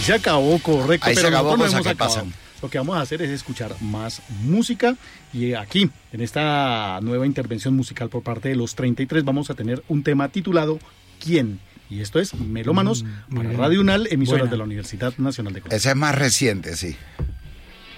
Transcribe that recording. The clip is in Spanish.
se acabó, correcto. Ahí pero se acabó, nosotros no cosa hemos que acabado. pasa. Lo que vamos a hacer es escuchar más música y aquí, en esta nueva intervención musical por parte de los 33, vamos a tener un tema titulado ¿Quién? Y esto es Melómanos para Radio UNAL, emisoras de la Universidad Nacional de Colombia. Ese es más reciente, sí.